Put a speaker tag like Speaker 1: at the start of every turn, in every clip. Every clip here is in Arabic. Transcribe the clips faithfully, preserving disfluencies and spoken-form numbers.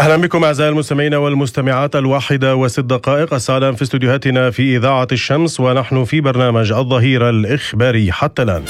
Speaker 1: أهلا بكم أعزائي المستمعين والمستمعات. الواحدة وست دقائق الساعة في استوديوهاتنا في إذاعة الشمس، ونحن في برنامج الظهيرة الإخباري حتى الآن.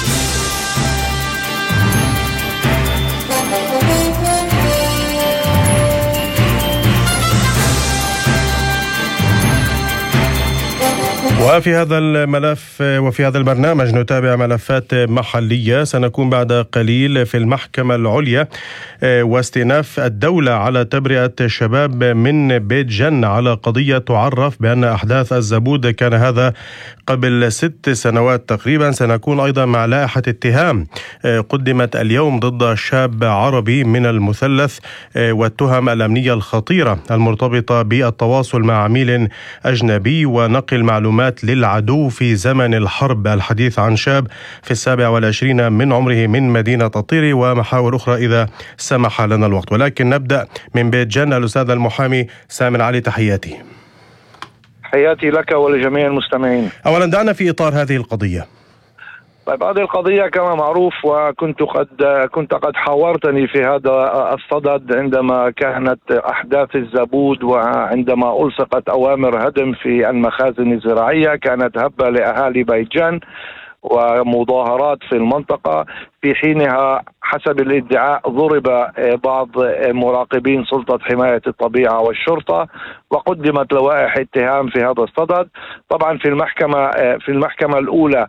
Speaker 1: وفي هذا الملف وفي هذا البرنامج نتابع ملفات محلية. سنكون بعد قليل في المحكمة العليا واستئناف الدولة على تبرئة شباب من بيت جن على قضية تعرف بأن أحداث الزبود كان هذا قبل ست سنوات تقريبا. سنكون أيضا مع لائحة اتهام قدمت اليوم ضد شاب عربي من المثلث والتهم الأمنية الخطيرة المرتبطة بالتواصل مع عميل أجنبي ونقل معلومات للعدو في زمن الحرب. الحديث عن شاب في السابع والعشرين من عمره من مدينة الطيري ومحاور أخرى إذا سمح لنا الوقت، ولكن نبدأ من بيت جن. الأستاذ المحامي سامر علي، تحياتي.
Speaker 2: حياتي لك ولجميع المستمعين.
Speaker 1: أولا دعنا في إطار هذه القضية.
Speaker 2: طيب، هذه القضية كما معروف، وكنت قد كنت قد حاورتني في هذا الصدد عندما كانت أحداث الزبود وعندما ألصقت أوامر هدم في المخازن الزراعية. كانت هبة لأهالي بيت جن ومظاهرات في المنطقة. في حينها حسب الادعاء ضرب بعض مراقبين سلطة حماية الطبيعة والشرطة، وقدمت لوائح اتهام في هذا الصدد. طبعا في المحكمة في المحكمة الأولى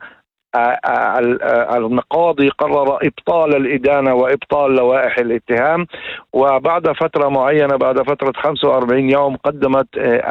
Speaker 2: القاضي قرر إبطال الإدانة وإبطال لوائح الاتهام، وبعد فترة معينة بعد فترة خمسة وأربعين يوم قدمت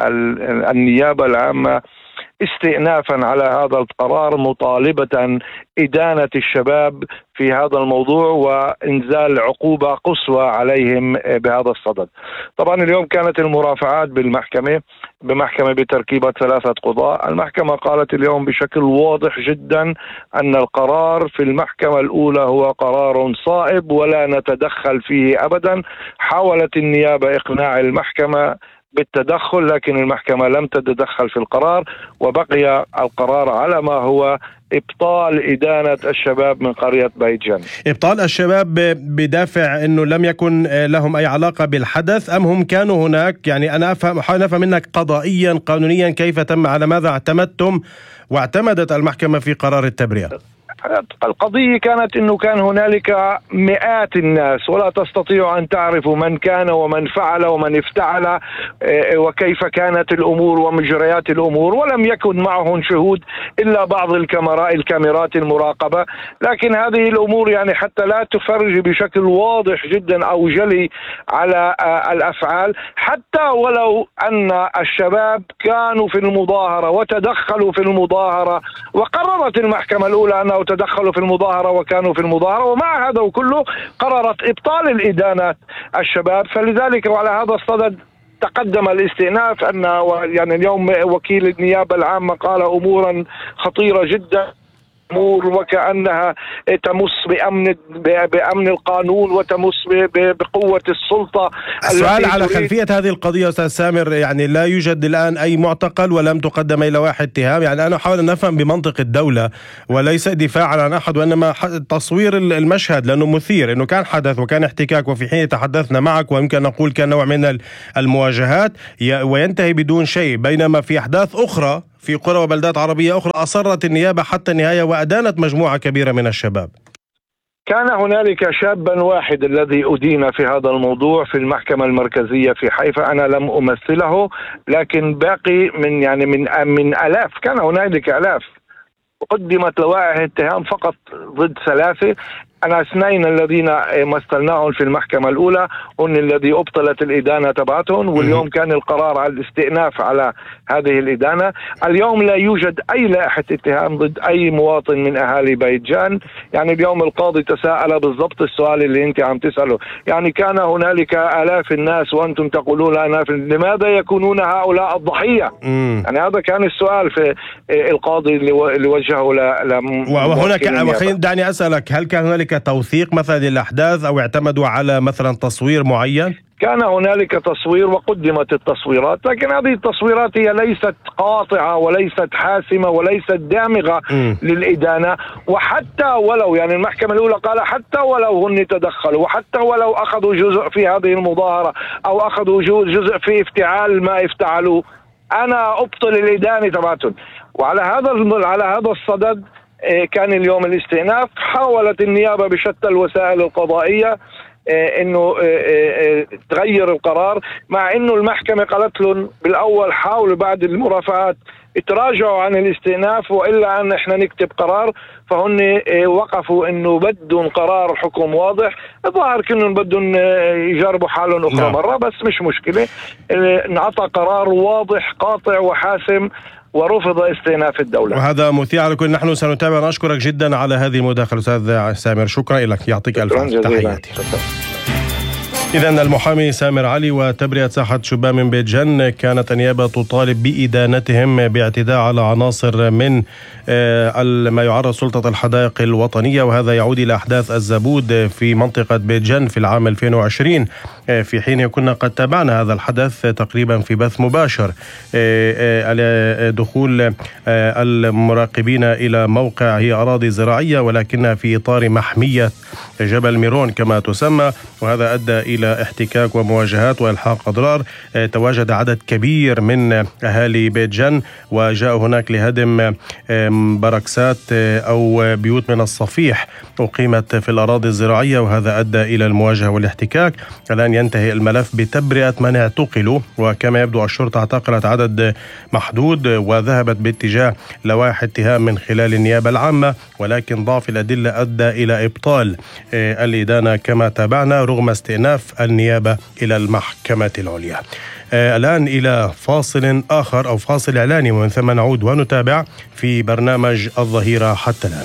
Speaker 2: النيابة العامة استئنافا على هذا القرار مطالبة إدانة الشباب في هذا الموضوع وإنزال عقوبة قصوى عليهم بهذا الصدد. طبعا اليوم كانت المرافعات بالمحكمة بمحكمة بتركيبة ثلاثة قضاء. المحكمة قالت اليوم بشكل واضح جدا أن القرار في المحكمة الأولى هو قرار صائب ولا نتدخل فيه أبدا. حاولت النيابة إقناع المحكمة بالتدخل، لكن المحكمة لم تتدخل في القرار، وبقي القرار على ما هو: إبطال إدانة الشباب من قرية بيت جن.
Speaker 1: إبطال الشباب بدافع أنه لم يكن لهم أي علاقة بالحدث، أم هم كانوا هناك؟ يعني أنا أفهم أحاول أفهم منك قضائيا قانونيا كيف تم، على ماذا اعتمدتم واعتمدت المحكمة في قرار التبرئة؟
Speaker 2: القضية كانت أنه كان هنالك مئات الناس ولا تستطيع أن تعرفوا من كان ومن فعل ومن افتعل وكيف كانت الأمور ومجريات الأمور، ولم يكن معهم شهود إلا بعض الكاميرات الكاميرات المراقبة. لكن هذه الأمور يعني حتى لا تفرج بشكل واضح جدا أو جلي على الأفعال، حتى ولو أن الشباب كانوا في المظاهرة وتدخلوا في المظاهرة، وقررت المحكمة الأولى أنه تدخلوا في المظاهرة وكانوا في المظاهرة، ومع هذا وكله قررت إبطال الإدانة الشباب. فلذلك وعلى هذا الصدد تقدم الاستئناف أن يعني اليوم وكيل النيابة العامة قال أمورا خطيرة جدا، أمور وكأنها تمس بأمن بأمن القانون وتمس بقوة السلطة.
Speaker 1: السؤال على خلفية هذه القضية أستاذ سامر، يعني لا يوجد الآن أي معتقل ولم تقدم أي لوائح اتهام. يعني أنا أحاول أن أفهم بمنطق الدولة وليس دفاعا عن أحد، وإنما تصوير المشهد لأنه مثير، إنه كان حدث وكان احتكاك، وفي حين تحدثنا معك ويمكن نقول كان نوع من المواجهات وينتهي بدون شيء، بينما في أحداث أخرى في قرى وبلدات عربية أخرى أصرت النيابة حتى النهاية وأدانت مجموعة كبيرة من الشباب.
Speaker 2: كان هنالك شابا واحد الذي أدين في هذا الموضوع في المحكمة المركزية في حيفا. أنا لم أمثله، لكن باقي من يعني من من آلاف، كان هنالك آلاف. قدمت لوائح اتهام فقط ضد ثلاثة. أنا اثنين الذين مثلناهم في المحكمة الأولى هن الذي أبطلت الإدانة تبعتهم، واليوم كان القرار على الاستئناف على هذه الإدانة. اليوم لا يوجد أي لائحة اتهام ضد أي مواطن من أهالي بيت جن. يعني اليوم القاضي تساءل بالضبط السؤال اللي أنت عم تسأله، يعني كان هنالك آلاف الناس وأنتم تقولون آلاف، لماذا يكونون هؤلاء الضحية؟
Speaker 1: مم.
Speaker 2: يعني هذا كان السؤال في القاضي اللي وجهه ل
Speaker 1: وهناك. دعني أسألك، هل كان هنالك توثيق مثلا للأحداث أو اعتمدوا على مثلا تصوير معين؟
Speaker 2: كان هنالك تصوير وقدمت التصويرات، لكن هذه التصويرات هي ليست قاطعة وليست حاسمة وليست دامغة م. للإدانة. وحتى ولو يعني المحكمة الأولى قال حتى ولو هن تدخلوا وحتى ولو أخذوا جزء في هذه المظاهرة أو أخذوا جزء في افتعال ما افتعلوا، أنا أبطل الإدانة تبعتهم. وعلى هذا على هذا الصدد كان اليوم الاستئناف. حاولت النيابة بشتى الوسائل القضائية انه تغير القرار، مع انه المحكمة قالت لهم بالاول حاولوا بعد المرافعات تراجعوا عن الاستئناف والا ان احنا نكتب قرار، فهن وقفوا انه بدهم قرار حكم واضح. الظاهر كانهم بدهم يجربوا حالهم اخرى
Speaker 1: نعم.
Speaker 2: مرة، بس مش مشكلة، انعطى قرار واضح قاطع وحاسم ورفض استئناف الدولة.
Speaker 1: وهذا مثير على كل. نحن سنتابع. نشكرك جدا على هذه المداخلة أستاذ سامر، شكرا لك، يعطيك ألف تحياتي. إذن المحامي سامر علي وتبرئة ساحة شبان من بيت جن، كانت النيابة تطالب بإدانتهم باعتداء على عناصر من ما يعرض سلطة الحدائق الوطنية، وهذا يعود إلى أحداث الزبود في منطقة بيت جن في العام ألفين وعشرين، في حين كنا قد تابعنا هذا الحدث تقريبا في بث مباشر. دخول المراقبين إلى موقع هي أراضي زراعية ولكنها في إطار محمية جبل ميرون كما تسمى، وهذا أدى إلى احتكاك ومواجهات وإلحاق أضرار. تواجد عدد كبير من أهالي بيت جن وجاء هناك لهدم بركسات أو بيوت من الصفيح أقيمت في الأراضي الزراعية، وهذا أدى إلى المواجهة والاحتكاك. الآن ينتهي الملف بتبرئة من اعتقلوا، وكما يبدو الشرطة اعتقلت عدد محدود وذهبت باتجاه لوائح اتهام من خلال النيابة العامة، ولكن ضعف الأدلة أدى إلى إبطال الإدانة كما تابعنا رغم استئناف النيابة إلى المحكمة العليا. الآن إلى فاصل آخر أو فاصل إعلاني، ومن ثم نعود ونتابع في برنامج الظهيرة حتى الآن.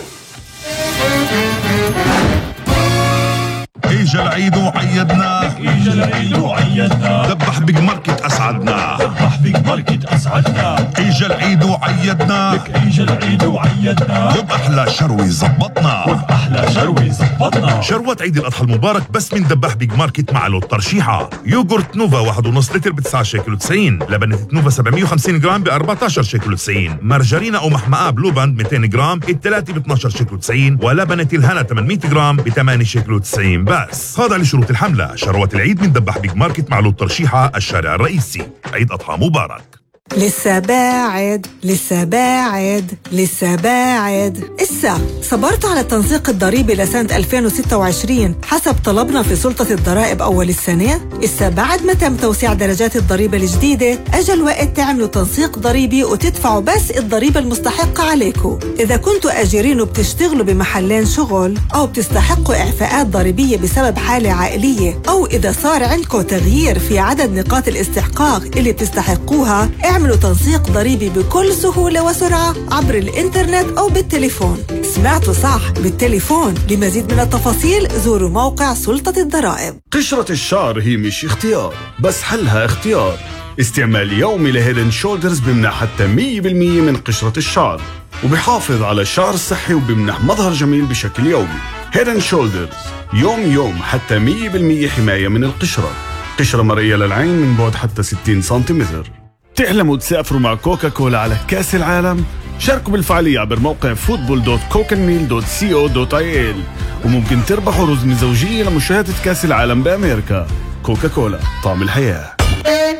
Speaker 3: إجا العيد وعيدنا، إجا العيد وعيدنا، ذبح بيج ماركت أسعدنا، ذبح بيج ماركت أسعدنا، إجا العيد وعيدنا، لك إجا العيد وعيدنا، وبأحلى شروي زبطنا، وبأحلى شروي زبطنا. شروات عيد الأضحى المبارك بس من ذبح بيج ماركت مع له الترشيحة. يوغورت نوفا واحد ونص لتر ب تسعة شيكل وتسعين، لبنة نوفا سبعمية وخمسين جرام ب أربعة عشر شيكل وتسعين، مرجرينا أو محمقة بلو باند مئتين جرام الثلاثة ب اثناشر شيكل وتسعين، ولبنة الهنا ثمانمية جرام ب ثمانية شيكل وتسعين بس. خاضع لشروط الحملة. شروات العيد من ذبح بيج ماركت مع له الترشيحة الشارع الرئيسي. عيد أضحى مبارك.
Speaker 4: لسه باعد لسه باعد لسه باعد إسا صبرت على التنسيق الضريبي لسنة ألفين وستة وعشرين حسب طلبنا في سلطة الضرائب أول السنة. إسا بعد ما تم توسيع درجات الضريبة الجديدة أجا الوقت تعملوا تنسيق ضريبي وتدفعوا بس الضريبة المستحقة عليكم. إذا كنتوا أجيرين وبتشتغلوا بمحلين شغل أو بتستحقوا إعفاءات ضريبية بسبب حالة عائلية، أو إذا صار عندكم تغيير في عدد نقاط الاستحقاق اللي بتستحقوها، اعملوا تنسيق ضريبي بكل سهولة وسرعة عبر الإنترنت أو بالتليفون. سمعتوا صح، بالتليفون. لمزيد من التفاصيل زوروا موقع سلطة الضرائب.
Speaker 5: قشرة الشعر هي مش اختيار بس حلها اختيار. استعمال يومي لهيدن شولدرز بمنح حتى مية بالمية من قشرة الشعر، وبيحافظ على الشعر الصحي وبمنح مظهر جميل بشكل يومي. هيدن شولدرز يوم يوم حتى مية بالمية حماية من القشرة. قشرة مرئية للعين من بعد حتى ستين سنتيمتر. تحلموا تسافروا مع كوكا كولا على كأس العالم؟ شاركوا بالفعالية عبر موقع فوتبول دوت كوكنميل دوت سي او دوت اي ال، وممكن تربحوا رزمة زوجية لمشاهدة كأس العالم بأمريكا. كوكا كولا، طعم الحياة.